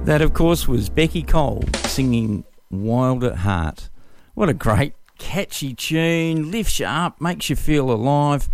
That, of course, was Becky Cole singing Wild at Heart. What a great, catchy tune. Lifts you up, makes you feel alive.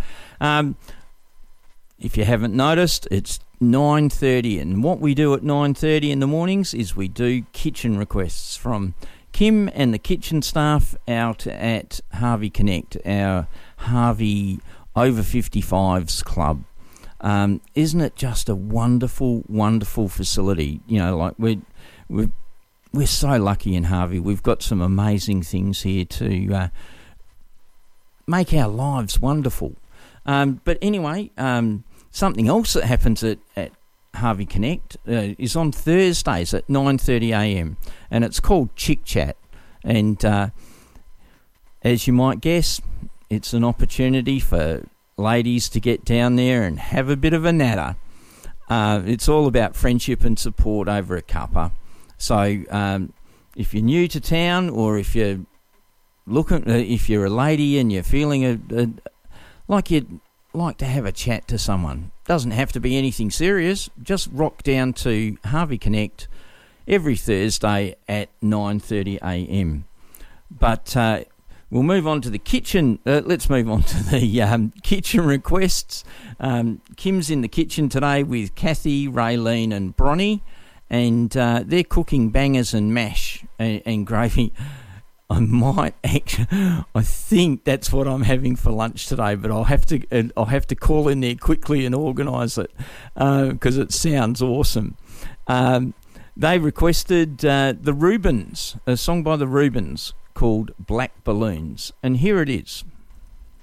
If you haven't noticed, it's 9:30, and what we do at 9:30 in the mornings is we do kitchen requests from Kim and the kitchen staff out at Harvey Connect, our Harvey Over 55s club. Isn't it just a wonderful, wonderful facility? You know, like we're so lucky in Harvey. We've got some amazing things here to make our lives wonderful. But anyway, something else that happens at Harvey Connect is on Thursdays at 9:30 a.m. and it's called Chick Chat. And as you might guess, it's an opportunity for ladies to get down there and have a bit of a natter. It's all about friendship and support over a cuppa. So if you're new to town, or if you're if you're a lady and you're feeling like you'd like to have a chat to someone, doesn't have to be anything serious. Just rock down to Harvey Connect every Thursday at 9:30 a.m. But we'll move on to the kitchen. Let's move on to the kitchen requests. Kim's in the kitchen today with Kathy, Raylene and Bronnie, and they're cooking bangers and mash and gravy. I think that's what I'm having for lunch today, but I'll have to call in there quickly and organise it because it sounds awesome. They requested the Rubens, a song by the Rubens called Black Balloons, and here it is.